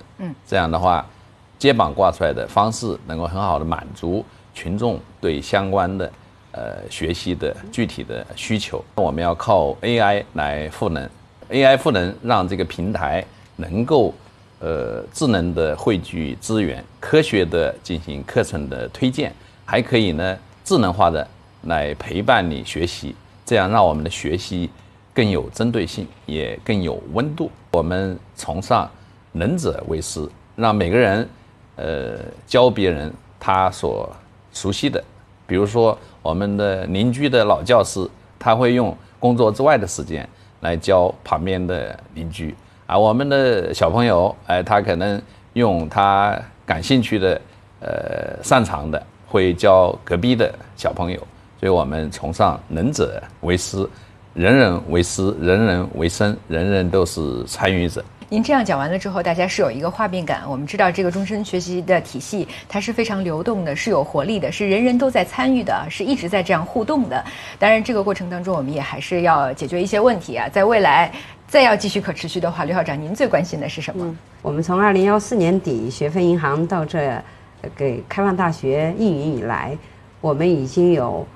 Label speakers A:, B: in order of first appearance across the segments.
A: 这样的话，揭榜挂出来的方式能够很好的满足群众对相关的学习的具体的需求。我们要靠 AI 来赋能 ，AI 赋能让这个平台能够智能的汇聚资源，科学的进行课程的推荐，还可以呢智能化的来陪伴你学习，这样让我们的学习更有针对性，也更有温度。我们崇尚能者为师，让每个人教别人他所熟悉的。比如说我们的邻居的老教师，他会用工作之外的时间来教旁边的邻居，而我们的小朋友他可能用他感兴趣的擅长的会教隔壁的小朋友。所以我们崇尚能者为师，人人为师，人人为生，人人都是参与者。
B: 您这样讲完了之后，大家是有一个画面感。我们知道这个终身学习的体系，它是非常流动的，是有活力的，是人人都在参与的，是一直在这样互动的。当然，这个过程当中，我们也还是要解决一些问题啊。在未来再要继续可持续的话，刘校长，您最关心的是什么？
C: 我们从2014年底学分银行到这给开放大学运营以来，我们已经有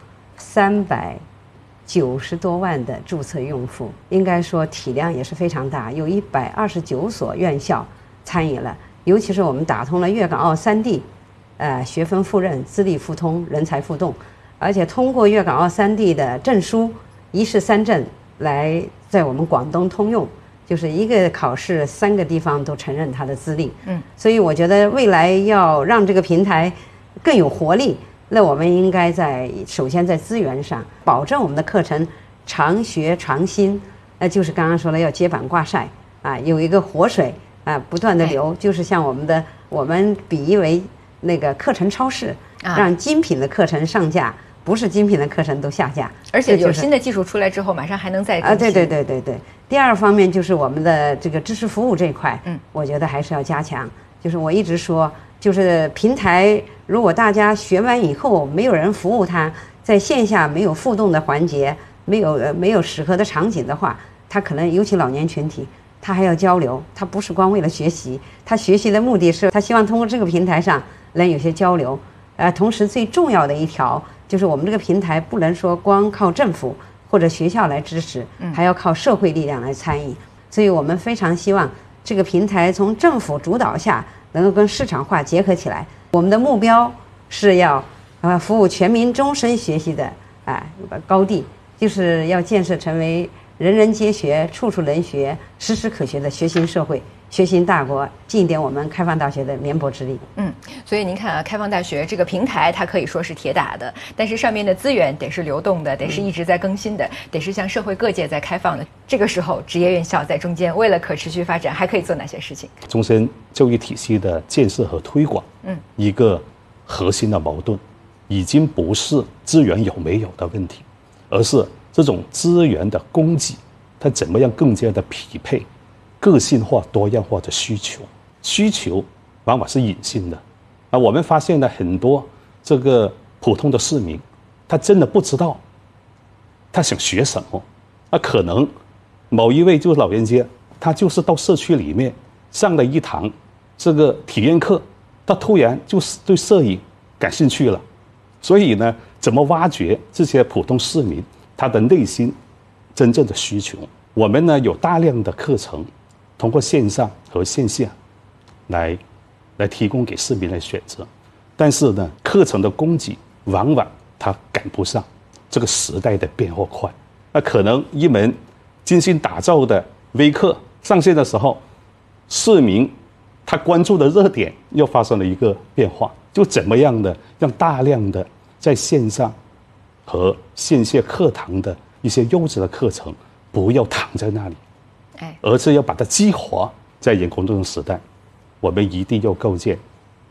C: 390多万的注册用户，应该说体量也是非常大，有129所院校参与了，尤其是我们打通了粤港澳3地，学分互认、资历互通、人才互动，而且通过粤港澳3地的证书1试3证来在我们广东通用，就是一个考试3个地方都承认它的资历。所以我觉得未来要让这个平台更有活力。那我们应该首先在资源上保证我们的课程常学常新，那就是刚刚说了要揭榜挂帅啊，有一个活水啊，不断的流，就是像我们比喻为那个课程超市，让精品的课程上架，不是精品的课程都下架，
B: 而且有新的技术出来之后，马上还能再更新。
C: 对。第二方面就是我们的这个知识服务这一块，我觉得还是要加强。就是我一直说，就是平台如果大家学完以后没有人服务他，在线下没有互动的环节，没有适合的场景的话，他可能尤其老年群体，他还要交流，他不是光为了学习，他学习的目的是他希望通过这个平台上能有些交流。同时最重要的一条就是我们这个平台不能说光靠政府或者学校来支持，还要靠社会力量来参与。所以我们非常希望这个平台从政府主导下能够跟市场化结合起来。我们的目标是要服务全民终身学习的高地，就是要建设成为人人皆学、处处能学、时时可学的学习社会、学习大国，尽一点我们开放大学的绵薄之力。
B: 所以您看啊，开放大学这个平台它可以说是铁打的，但是上面的资源得是流动的，得是一直在更新的，得是向社会各界在开放的。这个时候职业院校在中间为了可持续发展还可以做哪些事情？
D: 终身教育体系的建设和推广，一个核心的矛盾已经不是资源有没有的问题，而是这种资源的供给它怎么样更加的匹配个性化多样化的需求往往是隐性的。我们发现了很多这个普通的市民，他真的不知道他想学什么。可能某一位就是老人家，他就是到社区里面上了一堂这个体验课，他突然就是对摄影感兴趣了。所以呢，怎么挖掘这些普通市民他的内心真正的需求？我们呢有大量的课程通过线上和线下来提供给市民来选择，但是呢，课程的供给往往它赶不上这个时代的变化快。可能一门精心打造的微课上线的时候，市民他关注的热点又发生了一个变化，就怎么样的让大量的在线上和线下课堂的一些优质的课程不要躺在那里，而是要把它激活。在人工智能时代，我们一定要构建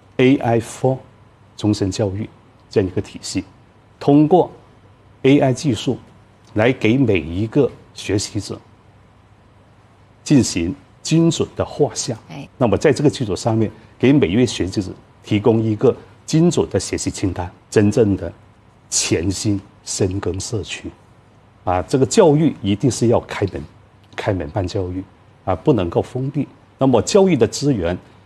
D: AI for 终身教育这样一个体系，通过 AI 技术来给每一个学习者进行精准的画像。那么在这个基础上面，给每一位学习者提供一个精准的学习清单，真正的潜心深耕社区。这个教育一定是要开门办教育，不能够封闭。那么教育的资源